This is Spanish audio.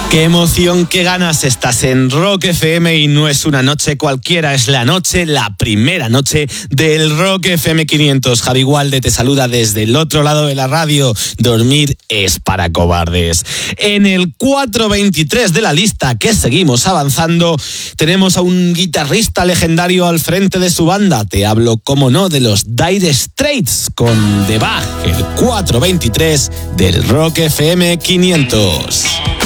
Qué emoción, qué ganas, estás en Rock FM y no es una noche cualquiera, es la primera noche del Rock FM 500. Javi Gualde te saluda desde el otro lado de la radio. Dormir es para cobardes. En el 423 de la lista, que seguimos avanzando, tenemos a un guitarrista legendario al frente de su banda. Te hablo, como no, de los Dire Straits con The Bug, el 423 del Rock FM 500.